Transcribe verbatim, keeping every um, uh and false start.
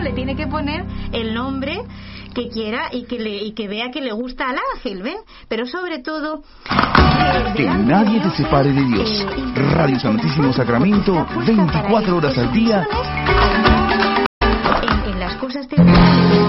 le tiene que poner el nombre que quiera y que le y que vea que le gusta al ángel, ¿ven? Pero sobre todo eh, que nadie te separe de Dios. Eh, Radio Santísimo Sacramento, veinticuatro horas al día. En, en las cosas teóricas